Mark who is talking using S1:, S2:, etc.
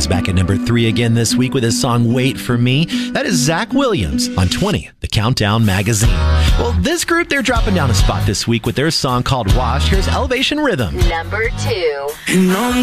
S1: back at number 3 again this week with his song Wait For Me. That is Zach Williams on 20, the Countdown Magazine. Well, this group, they're dropping down a spot this week with their song called Wash. Here's Elevation Rhythm.
S2: Number 2.